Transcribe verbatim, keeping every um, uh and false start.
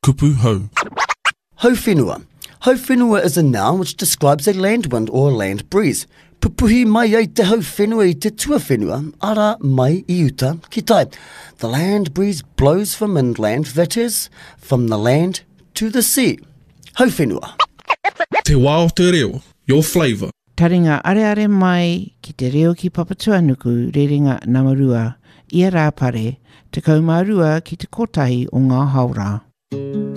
Kupu hau. Hauwhenua. Hauwhenua is a noun which describes a land wind or land breeze. Pupuhi mai ai te hauwhenua i te tuawhenua, ara mai I uta ki tai. The land breeze blows from inland, that is, from the land to the sea. Hauwhenua. Te wā o te reo, your flavour. Taringa areare mai ki te reo ki Papatuanuku, rerenga Namarua, ia rā pare, te kaumārua ki te kotahi o ngā haura.